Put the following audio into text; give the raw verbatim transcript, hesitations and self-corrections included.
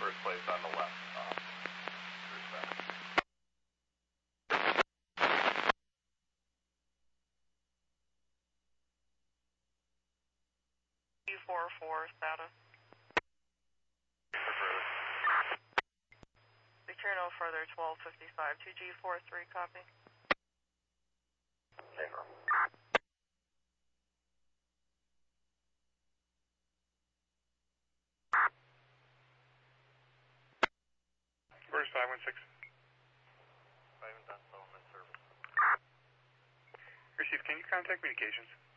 first place on the left. Uh, G four four status. Secure no further, twelve fifty-five. two G four three, copy. Safer. Where's five one six? I haven't done settlement service. Received, can you contact communications?